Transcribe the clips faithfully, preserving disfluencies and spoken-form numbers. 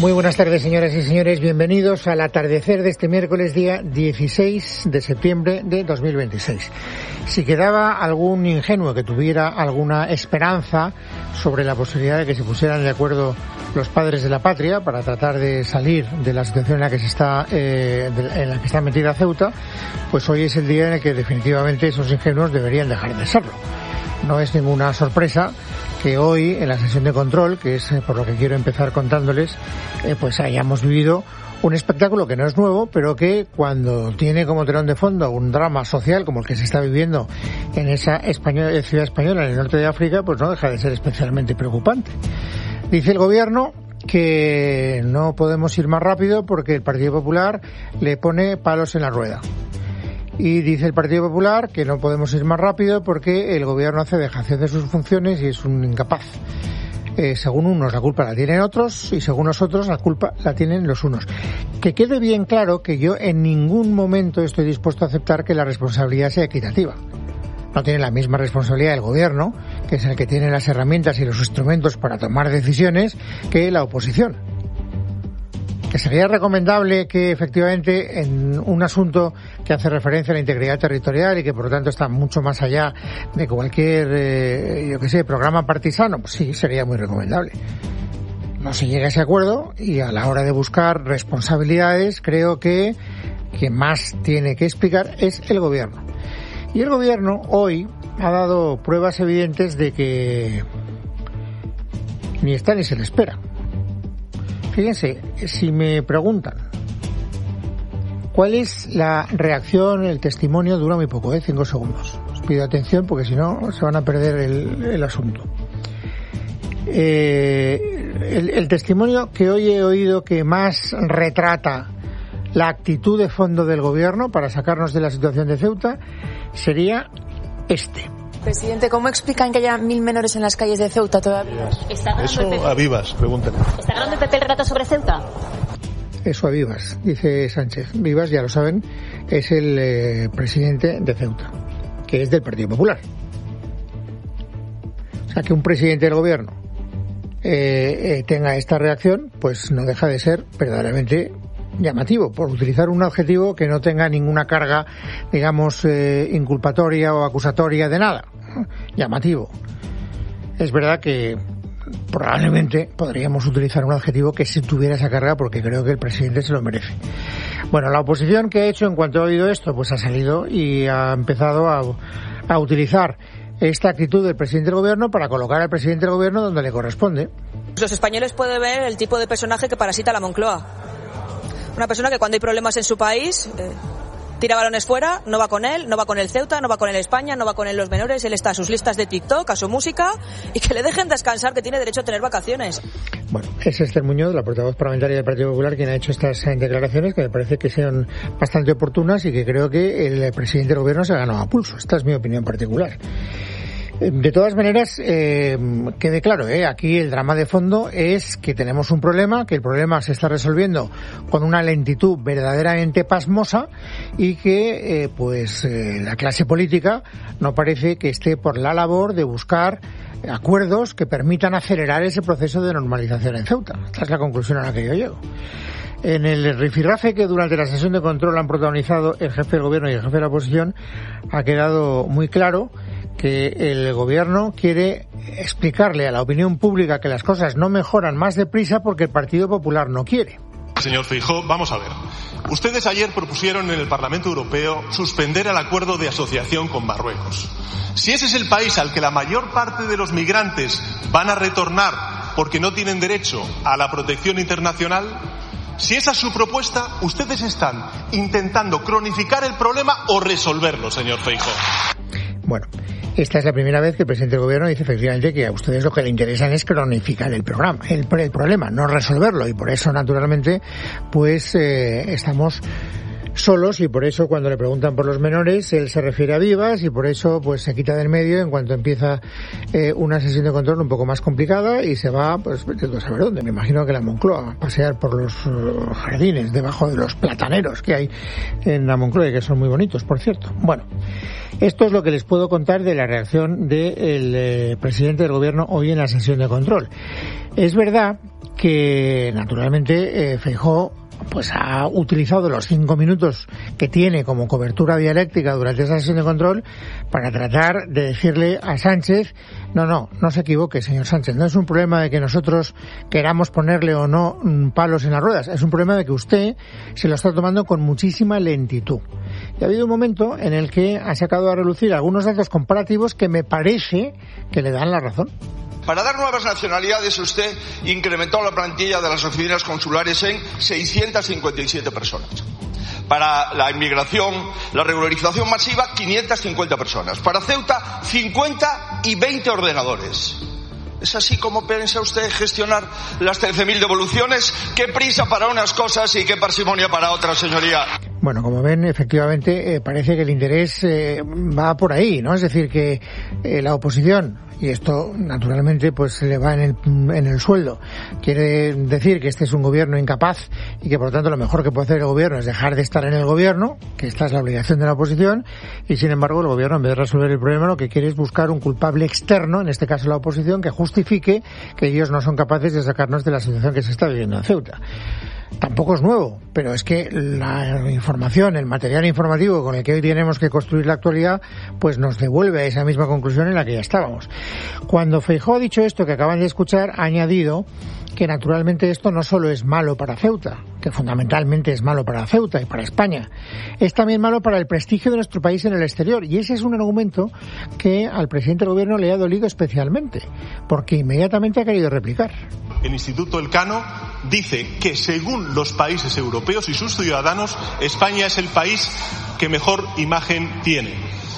Muy buenas tardes, señoras y señores. Bienvenidos al atardecer de este miércoles, día dieciséis de septiembre de dos mil veintiséis. Si quedaba algún ingenuo que tuviera alguna esperanza sobre la posibilidad de que se pusieran de acuerdo los padres de la patria para tratar de salir de la situación en la que se está eh, en la que está metida Ceuta, pues hoy es el día en el que definitivamente esos ingenuos deberían dejar de serlo. No es ninguna sorpresa que hoy, en la sesión de control, que es por lo que quiero empezar contándoles, eh, pues hayamos vivido un espectáculo que no es nuevo, pero que cuando tiene como telón de fondo un drama social como el que se está viviendo en esa española, ciudad española en el norte de África, pues no deja de ser especialmente preocupante. Dice el gobierno que no podemos ir más rápido porque el Partido Popular le pone palos en la rueda. Y dice el Partido Popular que no podemos ir más rápido porque el gobierno hace dejación de sus funciones y es un incapaz. Eh, según unos la culpa la tienen otros y según nosotros la culpa la tienen los unos. Que quede bien claro que yo en ningún momento estoy dispuesto a aceptar que la responsabilidad sea equitativa. No tiene la misma responsabilidad el gobierno, que es el que tiene las herramientas y los instrumentos para tomar decisiones, que la oposición. Que sería recomendable que efectivamente en un asunto que hace referencia a la integridad territorial y que por lo tanto está mucho más allá de cualquier, eh, yo qué sé, programa partisano, pues sí, sería muy recomendable. No se llega a ese acuerdo y a la hora de buscar responsabilidades creo que quien más tiene que explicar es el gobierno. Y el gobierno hoy ha dado pruebas evidentes de que ni está ni se le espera. Fíjense, si me preguntan cuál es la reacción, el testimonio, dura muy poco, ¿eh? Cinco segundos. Os pido atención porque si no se van a perder el, el asunto. Eh, el, el testimonio que hoy he oído que más retrata la actitud de fondo del gobierno para sacarnos de la situación de Ceuta sería este. Presidente, ¿cómo explican que haya mil menores en las calles de Ceuta todavía? Eso a vivas, pregúntale. ¿Está ganando el P P el relato sobre Ceuta? Eso a vivas, dice Sánchez. Vivas, ya lo saben, es el eh, presidente de Ceuta, que es del Partido Popular. O sea, que un presidente del gobierno eh, eh, tenga esta reacción, pues no deja de ser verdaderamente llamativo, por utilizar un adjetivo que no tenga ninguna carga, digamos, eh, inculpatoria o acusatoria de nada. Llamativo. Es verdad que probablemente podríamos utilizar un adjetivo que sí tuviera esa carga porque creo que el presidente se lo merece. Bueno, la oposición que ha hecho en cuanto ha oído esto, pues ha salido y ha empezado a, a utilizar esta actitud del presidente del gobierno para colocar al presidente del gobierno donde le corresponde. Los españoles pueden ver el tipo de personaje que parasita la Moncloa. Una persona que cuando hay problemas en su país eh, tira balones fuera, no va con él, no va con el Ceuta, no va con el España, no va con él los menores, él está a sus listas de TikTok, a su música y que le dejen descansar, que tiene derecho a tener vacaciones. Bueno, es Esther Muñoz, la portavoz parlamentaria del Partido Popular, quien ha hecho estas declaraciones que me parece que sean bastante oportunas y que creo que el presidente del gobierno se ha ganado a pulso. Esta es mi opinión particular. De todas maneras, eh, quede claro, eh, aquí el drama de fondo es que tenemos un problema, que el problema se está resolviendo con una lentitud verdaderamente pasmosa y que, eh, pues, eh, la clase política no parece que esté por la labor de buscar acuerdos que permitan acelerar ese proceso de normalización en Ceuta. Esta es la conclusión a la que yo llego. En el rifirrafe que durante la sesión de control han protagonizado el jefe del gobierno y el jefe de la oposición, ha quedado muy claro que el gobierno quiere explicarle a la opinión pública que las cosas no mejoran más deprisa porque el Partido Popular no quiere. Señor Feijóo, vamos a ver. Ustedes ayer propusieron en el Parlamento Europeo suspender el acuerdo de asociación con Marruecos. Si ese es el país al que la mayor parte de los migrantes van a retornar porque no tienen derecho a la protección internacional, si esa es su propuesta, ustedes están intentando cronificar el problema o resolverlo, señor Feijóo. Bueno, esta es la primera vez que el presidente del gobierno dice efectivamente que a ustedes lo que le interesan es cronificar el programa, el, el problema, no resolverlo, y por eso naturalmente pues eh, estamos solos y por eso cuando le preguntan por los menores él se refiere a Vivas y por eso pues se quita del medio en cuanto empieza eh, una sesión de control un poco más complicada y se va pues a saber dónde, me imagino que la Moncloa, a pasear por los uh, jardines debajo de los plataneros que hay en la Moncloa y que son muy bonitos, por cierto. Bueno, esto es lo que les puedo contar de la reacción del eh, presidente del gobierno hoy en la sesión de control. Es verdad que naturalmente eh, Feijóo pues ha utilizado los cinco minutos que tiene como cobertura dialéctica durante esa sesión de control para tratar de decirle a Sánchez, no, no, no se equivoque, señor Sánchez, no es un problema de que nosotros queramos ponerle o no palos en las ruedas, es un problema de que usted se lo está tomando con muchísima lentitud. Y ha habido un momento en el que ha sacado a relucir algunos datos comparativos que me parece que le dan la razón. Para dar nuevas nacionalidades, usted incrementó la plantilla de las oficinas consulares en seiscientas cincuenta y siete personas. Para la inmigración, la regularización masiva, quinientas cincuenta personas. Para Ceuta, cincuenta y veinte ordenadores. ¿Es así como piensa usted gestionar las trece mil devoluciones? ¡Qué prisa para unas cosas y qué parsimonia para otras, señoría! Bueno, como ven, efectivamente, eh, parece que el interés eh, va por ahí, ¿no? Es decir, que eh, la oposición, y esto naturalmente pues se le va en el, en el sueldo, quiere decir que este es un gobierno incapaz y que por lo tanto lo mejor que puede hacer el gobierno es dejar de estar en el gobierno, que esta es la obligación de la oposición, y sin embargo el gobierno, en vez de resolver el problema, lo que quiere es buscar un culpable externo, en este caso la oposición, que justifique que ellos no son capaces de sacarnos de la situación que se está viviendo en Ceuta. Tampoco es nuevo, pero es que la información, el material informativo con el que hoy tenemos que construir la actualidad, pues nos devuelve a esa misma conclusión en la que ya estábamos. Cuando Feijóo ha dicho esto que acaban de escuchar, ha añadido que naturalmente esto no solo es malo para Ceuta, que fundamentalmente es malo para Ceuta y para España, es también malo para el prestigio de nuestro país en el exterior, y ese es un argumento que al presidente del gobierno le ha dolido especialmente, porque inmediatamente ha querido replicar. El Instituto Elcano dice que según los países europeos y sus ciudadanos, España es el país que mejor imagen tiene.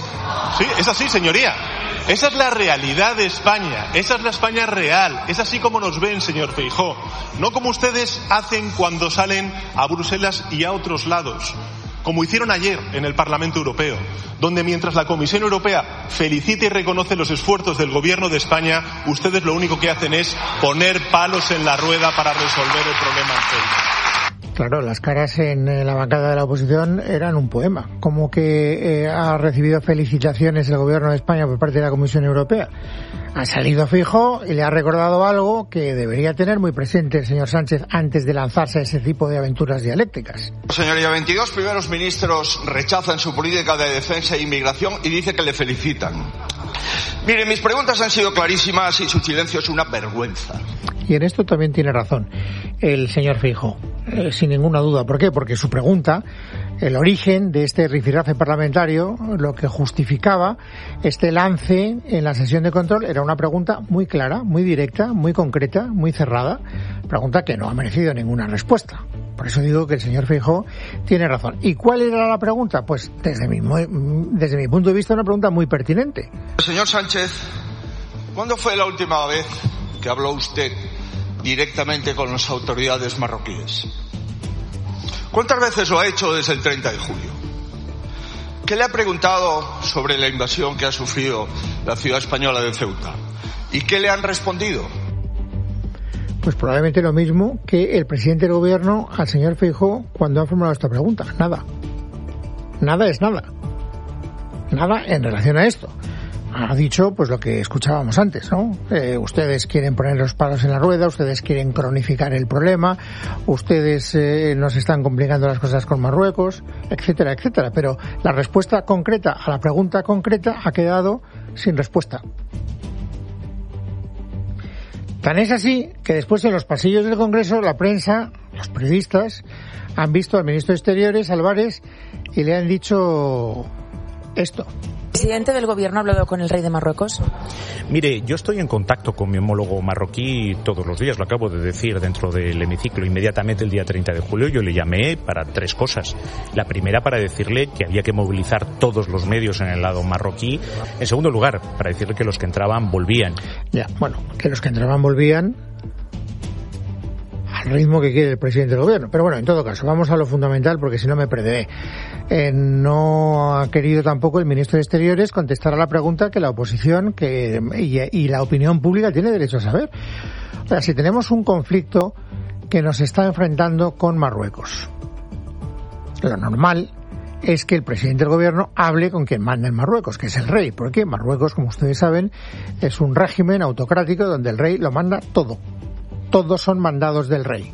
Sí, es así, señoría. Esa es la realidad de España, esa es la España real, es así como nos ven, señor Feijóo, no como ustedes hacen cuando salen a Bruselas y a otros lados, como hicieron ayer en el Parlamento Europeo, donde mientras la Comisión Europea felicita y reconoce los esfuerzos del Gobierno de España, ustedes lo único que hacen es poner palos en la rueda para resolver el problema en Ceuta. Claro, las caras en la bancada de la oposición eran un poema. Como que eh, ha recibido felicitaciones el Gobierno de España por parte de la Comisión Europea. Ha salido Feijóo y le ha recordado algo que debería tener muy presente el señor Sánchez antes de lanzarse a ese tipo de aventuras dialécticas. Señoría, veintidós primeros ministros rechazan su política de defensa e inmigración y dice que le felicitan. Mire, mis preguntas han sido clarísimas y su silencio es una vergüenza. Y en esto también tiene razón el señor Feijóo, eh, sin ninguna duda. ¿Por qué? Porque su pregunta, el origen de este rifirrafe parlamentario, lo que justificaba este lance en la sesión de control, era una pregunta muy clara, muy directa, muy concreta, muy cerrada, pregunta que no ha merecido ninguna respuesta. Por eso digo que el señor Feijóo tiene razón. ¿Y cuál era la pregunta? Pues desde mi, desde mi punto de vista una pregunta muy pertinente. Señor Sánchez, ¿cuándo fue la última vez que habló usted directamente con las autoridades marroquíes? ¿Cuántas veces lo ha hecho desde el treinta de julio? ¿Qué le ha preguntado sobre la invasión que ha sufrido la ciudad española de Ceuta? ¿Y qué le han respondido? Pues probablemente lo mismo que el presidente del gobierno al señor Feijóo cuando ha formulado esta pregunta. Nada. Nada es nada. Nada en relación a esto. Ha dicho pues lo que escuchábamos antes, ¿no? Eh, ustedes quieren poner los palos en la rueda, ustedes quieren cronificar el problema, ustedes eh, nos están complicando las cosas con Marruecos, etcétera, etcétera. Pero la respuesta concreta a la pregunta concreta ha quedado sin respuesta. Tan es así que después en los pasillos del Congreso la prensa, los periodistas, han visto al ministro de Exteriores, Álvarez, y le han dicho esto. ¿El presidente del gobierno ha hablado con el rey de Marruecos? Mire, yo estoy en contacto con mi homólogo marroquí todos los días, lo acabo de decir dentro del hemiciclo. Inmediatamente el día treinta de julio yo le llamé para tres cosas. La primera, para decirle que había que movilizar todos los medios en el lado marroquí. En segundo lugar, para decirle que los que entraban volvían. Ya, bueno, que los que entraban volvían al ritmo que quiere el presidente del gobierno. Pero bueno, en todo caso, vamos a lo fundamental porque si no me perderé. Eh, no ha querido tampoco el ministro de Exteriores contestar a la pregunta que la oposición que y, y la opinión pública tiene derecho a saber. O sea, si tenemos un conflicto que nos está enfrentando con Marruecos, lo normal es que el presidente del gobierno hable con quien manda en Marruecos, que es el rey, porque Marruecos, como ustedes saben, es un régimen autocrático donde el rey lo manda todo. todos son mandados del rey.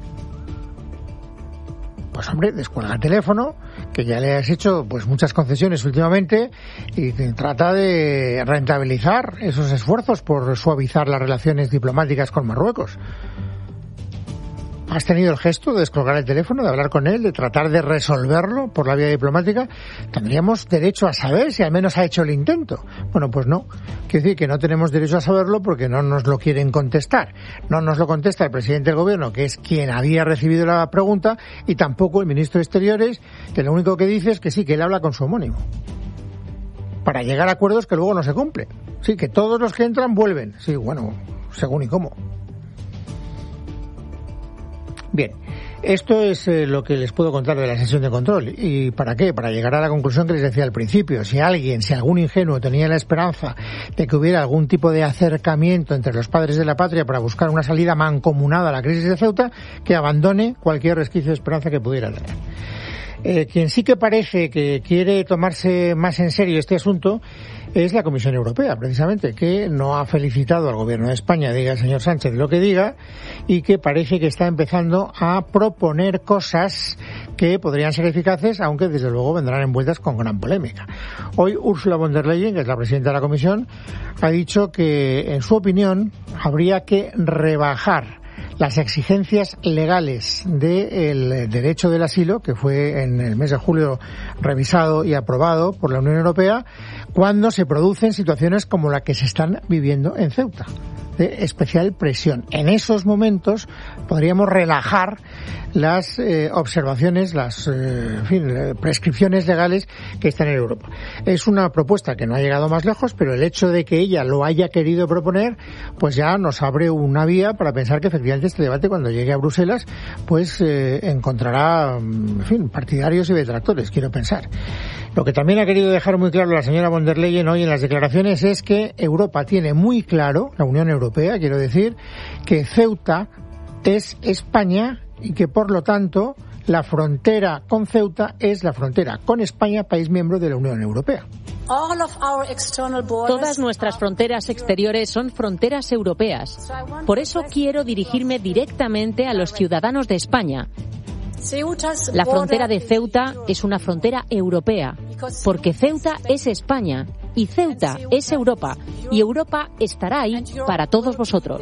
Pues hombre, descuelga el teléfono, que ya le has hecho pues muchas concesiones últimamente, y trata de rentabilizar esos esfuerzos por suavizar las relaciones diplomáticas con Marruecos. ¿Has tenido el gesto de descolgar el teléfono, de hablar con él, de tratar de resolverlo por la vía diplomática? Tendríamos derecho a saber si al menos ha hecho el intento. Bueno, pues no. Quiere decir que no tenemos derecho a saberlo porque no nos lo quieren contestar. No nos lo contesta el presidente del gobierno, que es quien había recibido la pregunta, y tampoco el ministro de Exteriores, que lo único que dice es que sí, que él habla con su homónimo. Para llegar a acuerdos que luego no se cumplen. Sí, que todos los que entran vuelven. Sí, bueno, según y cómo. Bien, esto es eh, lo que les puedo contar de la sesión de control. ¿Y para qué? Para llegar a la conclusión que les decía al principio. Si alguien, si algún ingenuo tenía la esperanza de que hubiera algún tipo de acercamiento entre los padres de la patria para buscar una salida mancomunada a la crisis de Ceuta, que abandone cualquier resquicio de esperanza que pudiera tener. Eh, quien sí que parece que quiere tomarse más en serio este asunto es la Comisión Europea, precisamente, que no ha felicitado al gobierno de España, diga el señor Sánchez lo que diga, y que parece que está empezando a proponer cosas que podrían ser eficaces, aunque desde luego vendrán envueltas con gran polémica. Hoy Ursula von der Leyen, que es la presidenta de la Comisión, ha dicho que, en su opinión, habría que rebajar las exigencias legales del derecho del asilo, que fue en el mes de julio revisado y aprobado por la Unión Europea, cuando se producen situaciones como la que se están viviendo en Ceuta, de especial presión. En esos momentos podríamos relajar las eh, observaciones, las eh, en fin, prescripciones legales que están en Europa. Es una propuesta que no ha llegado más lejos, pero el hecho de que ella lo haya querido proponer, pues ya nos abre una vía para pensar que efectivamente este debate, cuando llegue a Bruselas, pues eh, encontrará, en fin, partidarios y detractores, quiero pensar. Lo que también ha querido dejar muy claro la señora von der Leyen hoy en las declaraciones es que Europa tiene muy claro, la Unión Europea, quiero decir, que Ceuta es España y que, por lo tanto, la frontera con Ceuta es la frontera con España, país miembro de la Unión Europea. Todas nuestras fronteras exteriores son fronteras europeas. Por eso quiero dirigirme directamente a los ciudadanos de España. La frontera de Ceuta es una frontera europea, porque Ceuta es España y Ceuta es Europa, y Europa estará ahí para todos vosotros.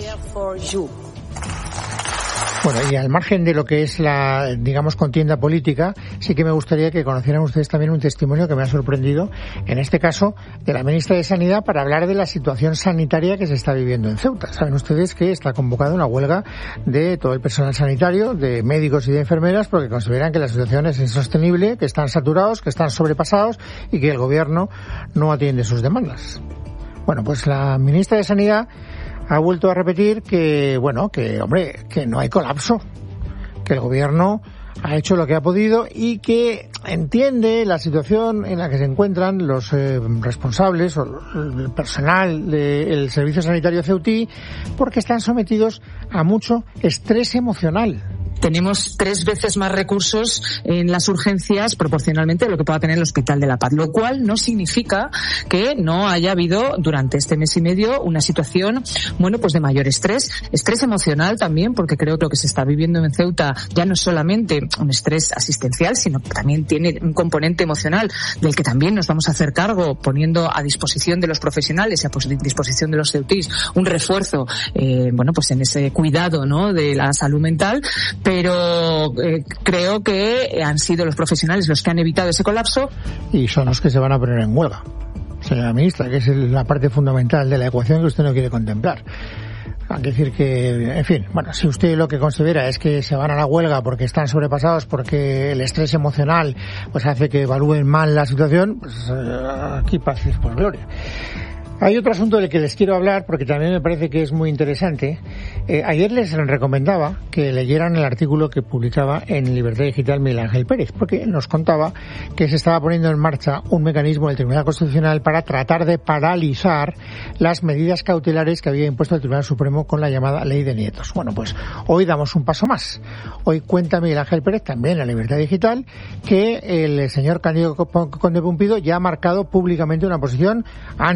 Bueno, y al margen de lo que es la, digamos, contienda política, sí que me gustaría que conocieran ustedes también un testimonio que me ha sorprendido, en este caso, de la ministra de Sanidad, para hablar de la situación sanitaria que se está viviendo en Ceuta. Saben ustedes que está convocada una huelga de todo el personal sanitario, de médicos y de enfermeras, porque consideran que la situación es insostenible, que están saturados, que están sobrepasados y que el gobierno no atiende sus demandas. Bueno, pues la ministra de Sanidad ha vuelto a repetir que, bueno, que, hombre, que no hay colapso, que el gobierno ha hecho lo que ha podido y que entiende la situación en la que se encuentran los eh, responsables o el personal del servicio sanitario ceutí, porque están sometidos a mucho estrés emocional. Tenemos tres veces más recursos en las urgencias proporcionalmente a lo que pueda tener el Hospital de la Paz, lo cual no significa que no haya habido durante este mes y medio una situación, bueno, pues de mayor estrés, estrés emocional también, porque creo que lo que se está viviendo en Ceuta ya no es solamente un estrés asistencial, sino que también tiene un componente emocional del que también nos vamos a hacer cargo, poniendo a disposición de los profesionales y a disposición de los ceutís un refuerzo, eh, bueno, pues en ese cuidado, ¿no?, de la salud mental. Pero eh, creo que han sido los profesionales los que han evitado ese colapso. Y son los que se van a poner en huelga, señora ministra, que es la parte fundamental de la ecuación que usted no quiere contemplar. Hay que decir que, en fin, bueno, si usted lo que considera es que se van a la huelga porque están sobrepasados, porque el estrés emocional pues hace que evalúen mal la situación, pues aquí pases por gloria. Hay otro asunto del que les quiero hablar porque también me parece que es muy interesante. Eh, ayer les recomendaba que leyeran el artículo que publicaba en Libertad Digital Miguel Ángel Pérez, porque nos contaba que se estaba poniendo en marcha un mecanismo del Tribunal Constitucional para tratar de paralizar las medidas cautelares que había impuesto el Tribunal Supremo con la llamada Ley de Nietos. Bueno, pues hoy damos un paso más. Hoy cuenta Miguel Ángel Pérez, también en Libertad Digital, que el señor Cándido Conde Pumpido ya ha marcado públicamente una posición ante los magistrados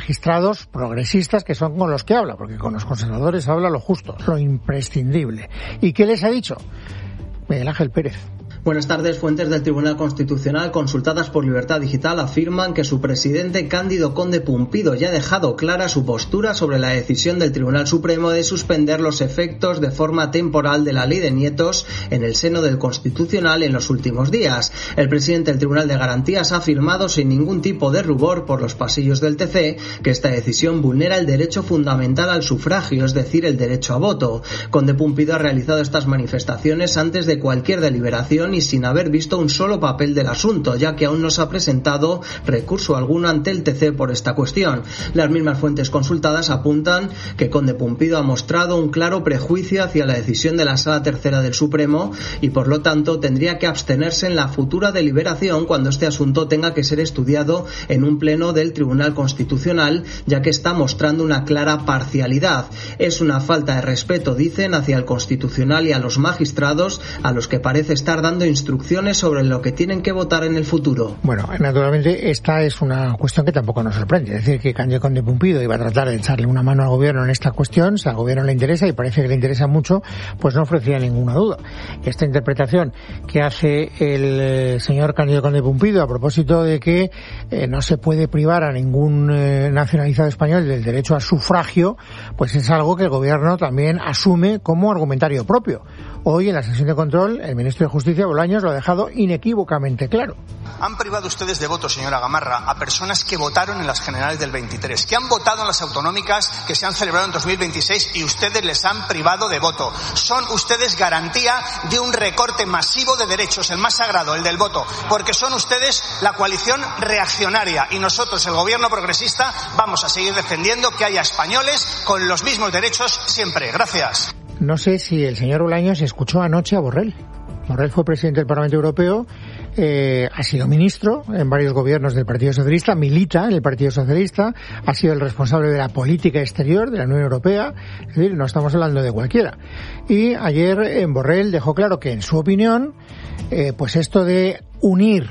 magistrados progresistas que son con los que habla, porque con los conservadores habla lo justo, lo imprescindible. ¿Y qué les ha dicho? Miguel Ángel Pérez. Buenas tardes. Fuentes del Tribunal Constitucional consultadas por Libertad Digital afirman que su presidente Cándido Conde Pumpido ya ha dejado clara su postura sobre la decisión del Tribunal Supremo de suspender los efectos de forma temporal de la ley de nietos en el seno del Constitucional en los últimos días. El presidente del Tribunal de Garantías ha afirmado sin ningún tipo de rubor por los pasillos del T C que esta decisión vulnera el derecho fundamental al sufragio, es decir, el derecho a voto. Conde Pumpido ha realizado estas manifestaciones antes de cualquier deliberación y sin haber visto un solo papel del asunto, ya que aún no se ha presentado recurso alguno ante el T C por esta cuestión. Las mismas fuentes consultadas apuntan que Conde Pumpido ha mostrado un claro prejuicio hacia la decisión de la Sala Tercera del Supremo y por lo tanto tendría que abstenerse en la futura deliberación cuando este asunto tenga que ser estudiado en un pleno del Tribunal Constitucional, ya que está mostrando una clara parcialidad. Es una falta de respeto, dicen, hacia el Constitucional y a los magistrados, a los que parece estar dando instrucciones sobre lo que tienen que votar en el futuro. Bueno, naturalmente esta es una cuestión que tampoco nos sorprende. Es decir, que Cándido Conde Pumpido iba a tratar de echarle una mano al gobierno en esta cuestión. Si al gobierno le interesa, y parece que le interesa mucho, pues no ofrecía ninguna duda. Esta interpretación que hace el eh, señor Cándido Conde Pumpido a propósito de que eh, no se puede privar a ningún eh, nacionalizado español del derecho al sufragio, pues es algo que el gobierno también asume como argumentario propio. Hoy, en la sesión de control, el ministro de Justicia, Bolaños, lo ha dejado inequívocamente claro. Han privado ustedes de voto, señora Gamarra, a personas que votaron en las generales del veintitrés, que han votado en las autonómicas que se han celebrado en dos mil veintiséis y ustedes les han privado de voto. Son ustedes garantía de un recorte masivo de derechos, el más sagrado, el del voto, porque son ustedes la coalición reaccionaria y nosotros, el gobierno progresista, vamos a seguir defendiendo que haya españoles con los mismos derechos siempre. Gracias. No sé si el señor Bolaños escuchó anoche a Borrell. Borrell fue presidente del Parlamento Europeo, eh, ha sido ministro en varios gobiernos del Partido Socialista, milita en el Partido Socialista, ha sido el responsable de la política exterior de la Unión Europea, es decir, no estamos hablando de cualquiera. Y ayer en Borrell dejó claro que, en su opinión, eh, pues esto de unir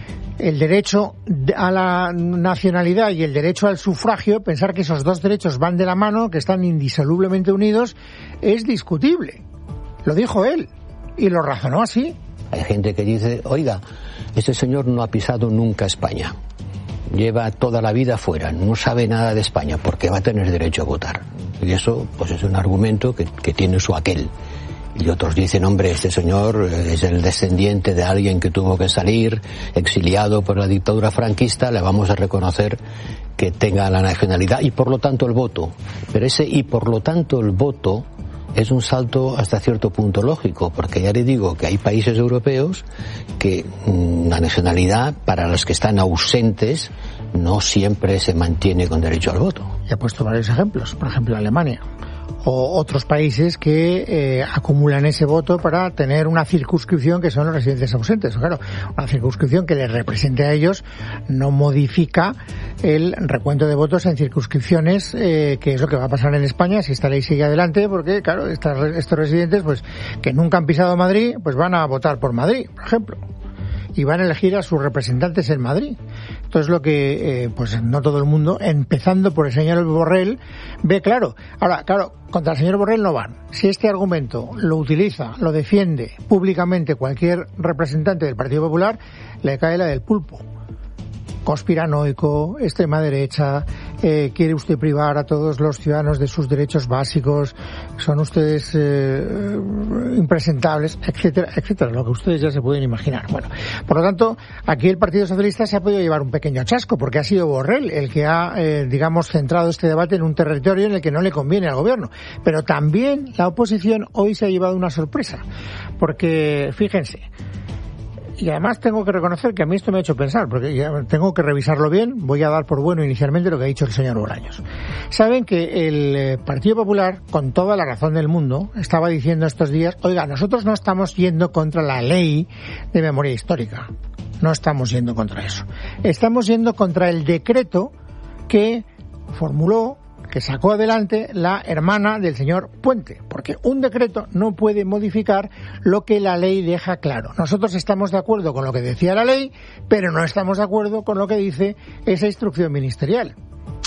el derecho a la nacionalidad y el derecho al sufragio, pensar que esos dos derechos van de la mano, que están indisolublemente unidos, es discutible. Lo dijo él y lo razonó así. Hay gente que dice, oiga, este señor no ha pisado nunca España, lleva toda la vida fuera, no sabe nada de España, ¿por qué va a tener derecho a votar? Y eso pues es un argumento que, que tiene su aquel. Y otros dicen, hombre, este señor es el descendiente de alguien que tuvo que salir, exiliado por la dictadura franquista, le vamos a reconocer que tenga la nacionalidad y por lo tanto el voto. Pero ese y por lo tanto el voto es un salto hasta cierto punto lógico, porque ya le digo que hay países europeos que mmm, la nacionalidad para los que están ausentes no siempre se mantiene con derecho al voto. He puesto varios ejemplos, por ejemplo Alemania, o otros países que eh, acumulan ese voto para tener una circunscripción que son los residentes ausentes. Claro, una circunscripción que les represente a ellos no modifica el recuento de votos en circunscripciones, eh, que es lo que va a pasar en España si esta ley sigue adelante, porque claro, estas, estos residentes pues que nunca han pisado Madrid, pues van a votar por Madrid, por ejemplo, y van a elegir a sus representantes en Madrid. Esto es lo que, eh, pues no todo el mundo, empezando por el señor Borrell, ve claro. Ahora, claro, contra el señor Borrell no van. Si este argumento lo utiliza, lo defiende públicamente cualquier representante del Partido Popular, le cae la del pulpo. Conspiranoico, extrema derecha, eh, quiere usted privar a todos los ciudadanos de sus derechos básicos, son ustedes eh, impresentables, etcétera, etcétera, lo que ustedes ya se pueden imaginar. Bueno, por lo tanto, aquí el Partido Socialista se ha podido llevar un pequeño chasco, porque ha sido Borrell el que ha, eh, digamos, centrado este debate en un territorio en el que no le conviene al gobierno. Pero también la oposición hoy se ha llevado una sorpresa, porque, fíjense, y además tengo que reconocer que a mí esto me ha hecho pensar, porque ya tengo que revisarlo bien. Voy a dar por bueno inicialmente lo que ha dicho el señor Bolaños. Saben que el Partido Popular, con toda la razón del mundo, estaba diciendo estos días, oiga, nosotros no estamos yendo contra la ley de memoria histórica. No estamos yendo contra eso. Estamos yendo contra el decreto que formuló, que sacó adelante la hermana del señor Puente, porque un decreto no puede modificar lo que la ley deja claro. Nosotros estamos de acuerdo con lo que decía la ley, pero no estamos de acuerdo con lo que dice esa instrucción ministerial.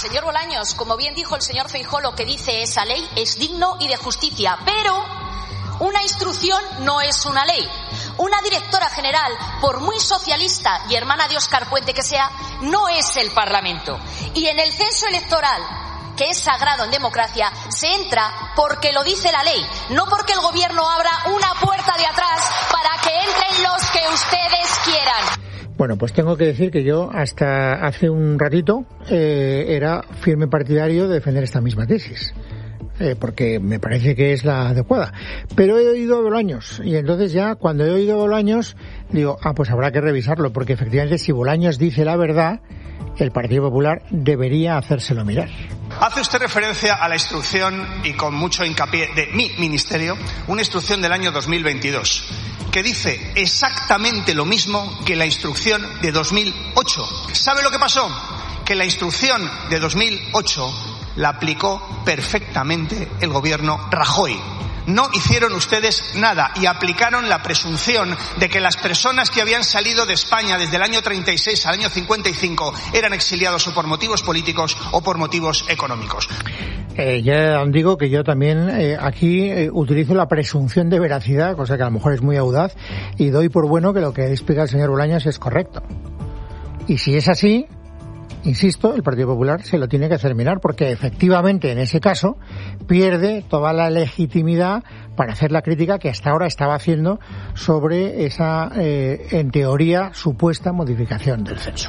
Señor Bolaños, como bien dijo el señor Feijóo, lo que dice esa ley es digno y de justicia, pero una instrucción no es una ley. Una directora general, por muy socialista y hermana de Óscar Puente que sea, no es el Parlamento. Y en el censo electoral, que es sagrado en democracia, se entra porque lo dice la ley, no porque el gobierno abra una puerta de atrás para que entren los que ustedes quieran. Bueno, pues tengo que decir que yo hasta hace un ratito eh, era firme partidario de defender esta misma tesis. Eh, porque me parece que es la adecuada. Pero he oído a Bolaños, y entonces ya cuando he oído a Bolaños digo, ah, pues habrá que revisarlo, porque efectivamente si Bolaños dice la verdad, el Partido Popular debería hacérselo mirar. Hace usted referencia a la instrucción, y con mucho hincapié, de mi ministerio, una instrucción del año dos mil veintidós, que dice exactamente lo mismo que la instrucción de dos mil ocho. ¿Sabe lo que pasó? Que la instrucción de dos mil ocho la aplicó perfectamente el gobierno Rajoy. No hicieron ustedes nada y aplicaron la presunción de que las personas que habían salido de España desde el año treinta y seis al año cincuenta y cinco eran exiliados o por motivos políticos o por motivos económicos. Eh, ya digo que yo también eh, aquí eh, utilizo la presunción de veracidad, cosa que a lo mejor es muy audaz, y doy por bueno que lo que explica el señor Bolaños es correcto. Y si es así, insisto, el Partido Popular se lo tiene que hacer mirar, porque efectivamente en ese caso pierde toda la legitimidad para hacer la crítica que hasta ahora estaba haciendo sobre esa, eh, en teoría, supuesta modificación del censo.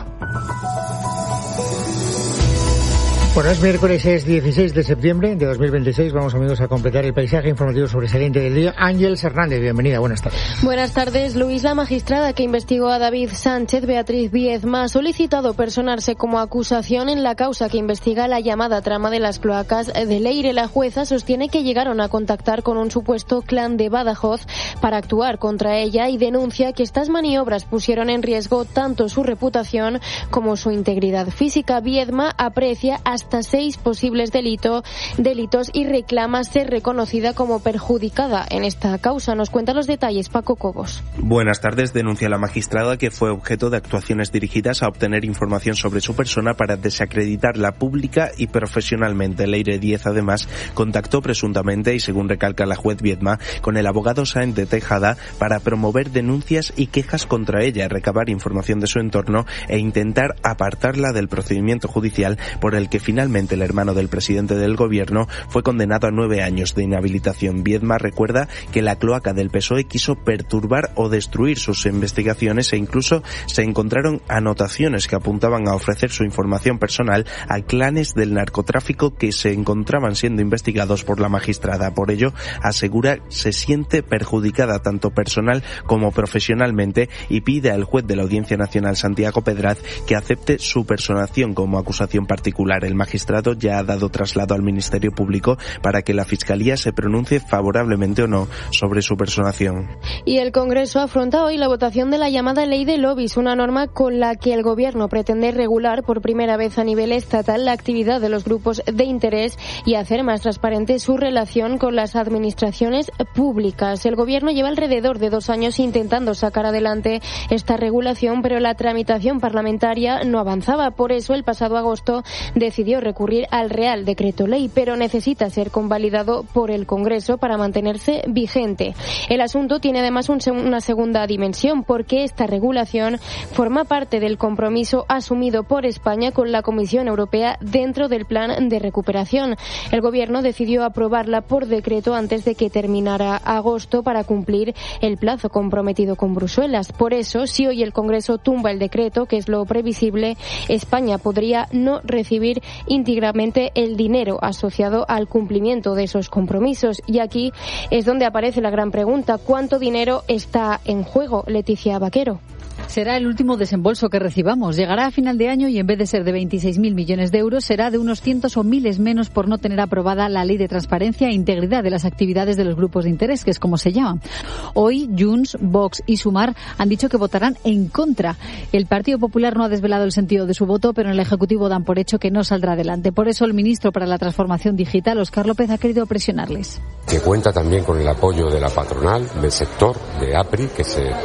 Bueno, es miércoles, es dieciséis de septiembre de dos mil veintiséis. Vamos, amigos, a completar el paisaje informativo sobresaliente del día. Ángeles Hernández, bienvenida, buenas tardes. Buenas tardes, Luis. La magistrada que investigó a David Sánchez, Beatriz Viedma, ha solicitado personarse como acusación en la causa que investiga la llamada trama de las cloacas de Leire. La jueza sostiene que llegaron a contactar con un supuesto clan de Badajoz para actuar contra ella y denuncia que estas maniobras pusieron en riesgo tanto su reputación como su integridad física. Viedma aprecia hasta hasta seis posibles delito, delitos y reclama ser reconocida como perjudicada en esta causa. Nos cuenta los detalles Paco Cobos. Buenas tardes. Denuncia la magistrada que fue objeto de actuaciones dirigidas a obtener información sobre su persona para desacreditarla pública y profesionalmente. Leire Díez, además, contactó presuntamente, y según recalca la juez Viedma, con el abogado Sáenz de Tejada para promover denuncias y quejas contra ella, recabar información de su entorno e intentar apartarla del procedimiento judicial por el que finalmente el hermano del presidente del gobierno fue condenado a nueve años de inhabilitación. Viedma recuerda que la cloaca del P S O E quiso perturbar o destruir sus investigaciones e incluso se encontraron anotaciones que apuntaban a ofrecer su información personal a clanes del narcotráfico que se encontraban siendo investigados por la magistrada. Por ello, asegura se siente perjudicada tanto personal como profesionalmente y pide al juez de la Audiencia Nacional, Santiago Pedraz, que acepte su personación como acusación particular. El magistrado ya ha dado traslado al Ministerio Público para que la Fiscalía se pronuncie favorablemente o no sobre su personación. Y el Congreso afronta hoy la votación de la llamada Ley de Lobbies, una norma con la que el Gobierno pretende regular por primera vez a nivel estatal la actividad de los grupos de interés y hacer más transparente su relación con las administraciones públicas. El Gobierno lleva alrededor de dos años intentando sacar adelante esta regulación, pero la tramitación parlamentaria no avanzaba. Por eso, el pasado agosto decidió recurrir al Real Decreto Ley, pero necesita ser convalidado por el Congreso para mantenerse vigente. El asunto tiene además un, una segunda dimensión, porque esta regulación forma parte del compromiso asumido por España con la Comisión Europea dentro del plan de recuperación. El Gobierno decidió aprobarla por decreto antes de que terminara agosto para cumplir el plazo comprometido con Bruselas. Por eso, si hoy el Congreso tumba el decreto, que es lo previsible, España podría no recibir íntegramente el dinero asociado al cumplimiento de esos compromisos. Y aquí es donde aparece la gran pregunta: ¿cuánto dinero está en juego? Leticia Vaquero. Será el último desembolso que recibamos. Llegará a final de año y en vez de ser de veintiséis mil millones de euros será de unos cientos o miles menos por no tener aprobada la Ley de Transparencia e Integridad de las actividades de los grupos de interés, que es como se llama. Hoy Junts, Vox y Sumar han dicho que votarán en contra. El Partido Popular no ha desvelado el sentido de su voto, pero en el Ejecutivo dan por hecho que no saldrá adelante. Por eso el ministro para la Transformación Digital, Óscar López, ha querido presionarles. Que cuenta también con el apoyo de la patronal, del sector, de APRI, que se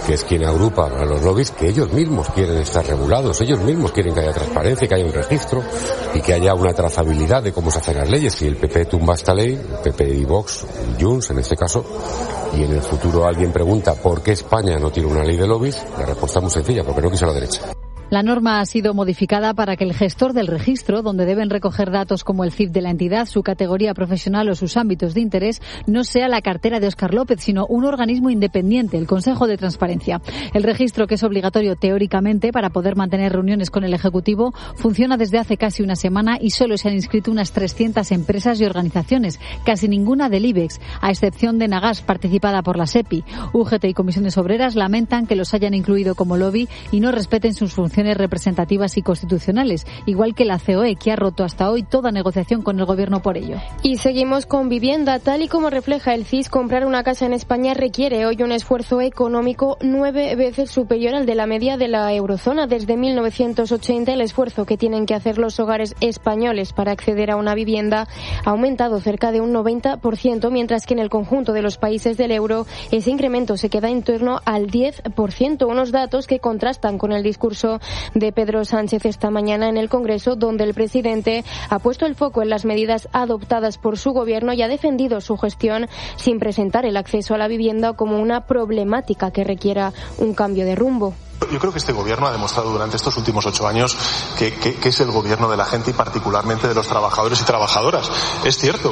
que es quien agrupa a los lobbies, que ellos mismos quieren estar regulados, ellos mismos quieren que haya transparencia, que haya un registro y que haya una trazabilidad de cómo se hacen las leyes. Si el P P tumba esta ley, el P P y Vox, Junts en este caso, y en el futuro alguien pregunta por qué España no tiene una ley de lobbies, la respuesta es muy sencilla, porque no quiso la derecha. La norma ha sido modificada para que el gestor del registro, donde deben recoger datos como el C I F de la entidad, su categoría profesional o sus ámbitos de interés, no sea la cartera de Óscar López, sino un organismo independiente, el Consejo de Transparencia. El registro, que es obligatorio teóricamente para poder mantener reuniones con el Ejecutivo, funciona desde hace casi una semana y solo se han inscrito unas trescientas empresas y organizaciones, casi ninguna del IBEX, a excepción de Nagas, participada por la SEPI. U G T y comisiones obreras lamentan que los hayan incluido como lobby y no respeten sus funciones representativas y constitucionales, igual que la C O E, que ha roto hasta hoy toda negociación con el Gobierno por ello. Y seguimos con vivienda. Tal y como refleja el C I S, comprar una casa en España requiere hoy un esfuerzo económico nueve veces superior al de la media de la eurozona. Desde mil novecientos ochenta, el esfuerzo que tienen que hacer los hogares españoles para acceder a una vivienda ha aumentado cerca de un noventa por ciento, mientras que en el conjunto de los países del euro ese incremento se queda en torno al diez por ciento. Unos datos que contrastan con el discurso de Pedro Sánchez esta mañana en el Congreso, donde el presidente ha puesto el foco en las medidas adoptadas por su gobierno y ha defendido su gestión sin presentar el acceso a la vivienda como una problemática que requiera un cambio de rumbo. Yo creo que este gobierno ha demostrado durante estos últimos ocho años que, que, que es el gobierno de la gente y particularmente de los trabajadores y trabajadoras. Es cierto.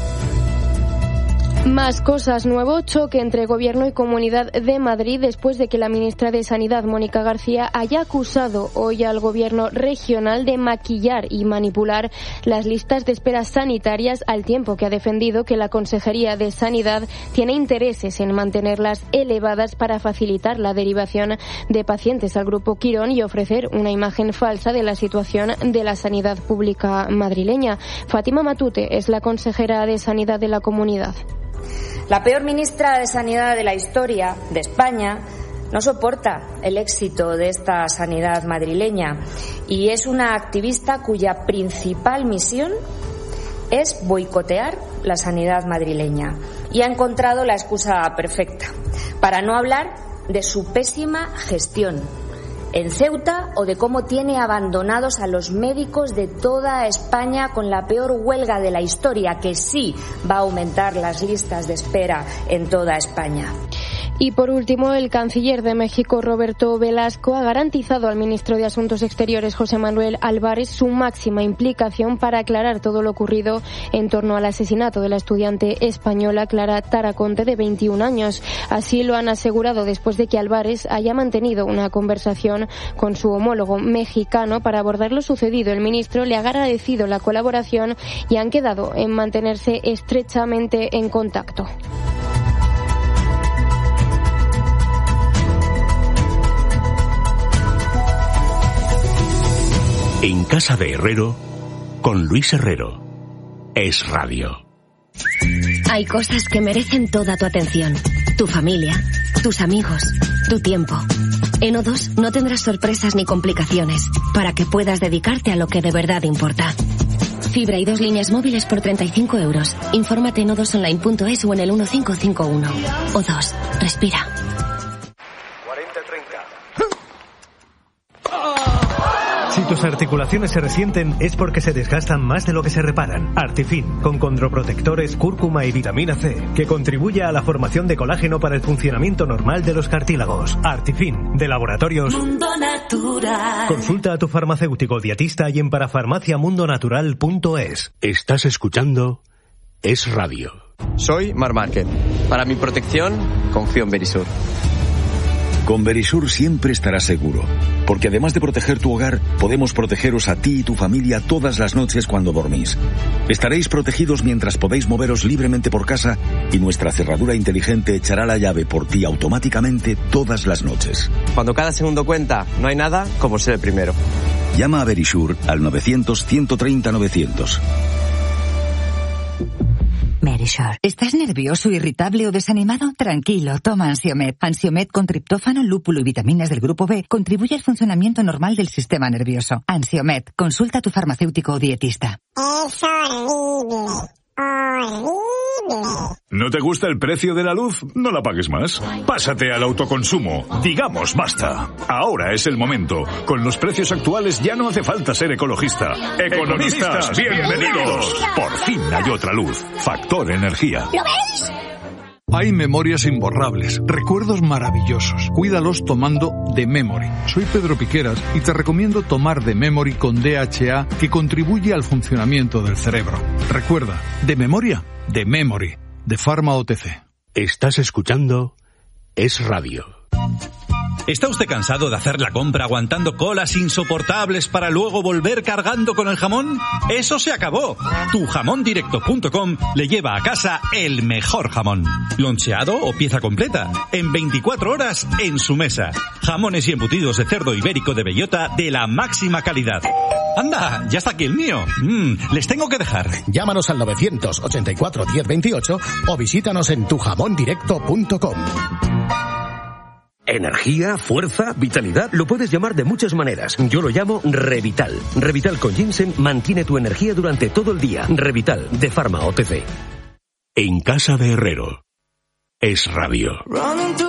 Más cosas. Nuevo choque entre Gobierno y Comunidad de Madrid después de que la ministra de Sanidad, Mónica García, haya acusado hoy al Gobierno regional de maquillar y manipular las listas de espera sanitarias, al tiempo que ha defendido que la Consejería de Sanidad tiene intereses en mantenerlas elevadas para facilitar la derivación de pacientes al Grupo Quirón y ofrecer una imagen falsa de la situación de la sanidad pública madrileña. Fátima Matute es la consejera de Sanidad de la Comunidad. La peor ministra de Sanidad de la historia de España no soporta el éxito de esta sanidad madrileña y es una activista cuya principal misión es boicotear la sanidad madrileña y ha encontrado la excusa perfecta para no hablar de su pésima gestión en Ceuta o de cómo tiene abandonados a los médicos de toda España con la peor huelga de la historia, que sí va a aumentar las listas de espera en toda España. Y por último, el canciller de México, Roberto Velasco, ha garantizado al ministro de Asuntos Exteriores, José Manuel Álvarez, su máxima implicación para aclarar todo lo ocurrido en torno al asesinato de la estudiante española Clara Taraconte, de veintiún años. Así lo han asegurado después de que Álvarez haya mantenido una conversación con su homólogo mexicano para abordar lo sucedido. El ministro le ha agradecido la colaboración y han quedado en mantenerse estrechamente en contacto. En casa de Herrero, con Luis Herrero. Es Radio. Hay cosas que merecen toda tu atención. Tu familia, tus amigos, tu tiempo. En O dos no tendrás sorpresas ni complicaciones para que puedas dedicarte a lo que de verdad importa. Fibra y dos líneas móviles por treinta y cinco euros. Infórmate en o dos online punto es o en el uno cinco cinco uno. O dos, respira. cuarenta treinta. Si tus articulaciones se resienten es porque se desgastan más de lo que se reparan. Artifin, con condroprotectores, cúrcuma y vitamina C, que contribuye a la formación de colágeno para el funcionamiento normal de los cartílagos. Artifin, de Laboratorios Mundo Natural. Consulta a tu farmacéutico dietista y en parafarmacia mundo natural punto es. Estás escuchando Es Radio. Soy Mar Márquez. Para mi protección, confío en Verisur. Con Verisur siempre estarás seguro, porque además de proteger tu hogar, podemos protegeros a ti y tu familia todas las noches cuando dormís. Estaréis protegidos mientras podéis moveros libremente por casa y nuestra cerradura inteligente echará la llave por ti automáticamente todas las noches. Cuando cada segundo cuenta, no hay nada como ser el primero. Llama a Verisur al novecientos, ciento treinta, novecientos. Verisur. ¿Estás nervioso, irritable o desanimado? Tranquilo, toma Ansiomet. Ansiomet con triptófano, lúpulo y vitaminas del grupo B contribuye al funcionamiento normal del sistema nervioso. Ansiomet. Consulta a tu farmacéutico o dietista. Es horrible. ¿No te gusta el precio de la luz? No la pagues más. Pásate al autoconsumo. Digamos basta. Ahora es el momento. Con los precios actuales ya no hace falta ser ecologista. ¡Economistas, bienvenidos! Por fin hay otra luz. Factor Energía. ¿Lo veis? Hay memorias imborrables, recuerdos maravillosos. Cuídalos tomando The Memory. Soy Pedro Piqueras y te recomiendo tomar The Memory con D H A, que contribuye al funcionamiento del cerebro. Recuerda, de memoria, The Memory, de Pharma O T C. Estás escuchando Es Radio. ¿Está usted cansado de hacer la compra aguantando colas insoportables para luego volver cargando con el jamón? ¡Eso se acabó! tu jamón directo punto com le lleva a casa el mejor jamón. Loncheado o pieza completa. En veinticuatro horas en su mesa. Jamones y embutidos de cerdo ibérico de bellota de la máxima calidad. ¡Anda! ¡Ya está aquí el mío! Mm, les tengo que dejar. Llámanos al novecientos ochenta y cuatro diez veintiocho o visítanos en tu jamón directo punto com. Energía, fuerza, vitalidad, lo puedes llamar de muchas maneras. Yo lo llamo Revital. Revital con ginseng mantiene tu energía durante todo el día. Revital, de Pharma O T C. En casa de Herrero. Es Radio.